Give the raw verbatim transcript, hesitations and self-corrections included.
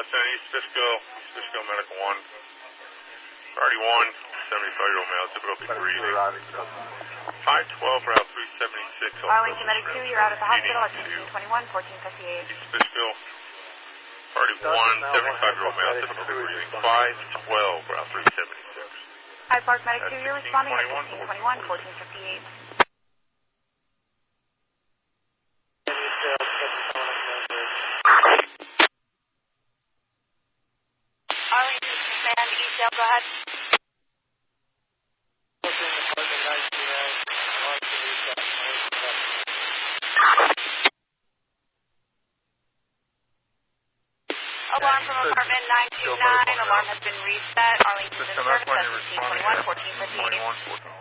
That's an East Fishkill, East Fishkill Medical one. Priority one, seventy-five-year-old male, difficulty breathing. five twelve, Route three seventy-six. Arlington Medic two, you're out at the hospital at fifteen twenty-one, fourteen fifty-eight. East Fishkill. Priority one, seventy-five-year-old male, difficulty breathing. five twelve, Route three seventy-six. Hyde Park Medic two, you're responding at fifteen twenty-one, fourteen fifty-eight. Arlington Command, E-Tail, go ahead. Alarm from apartment nine two nine. Alarm has been reset. Arlington in service at fifteen twenty-one, fourteen fifty-eight.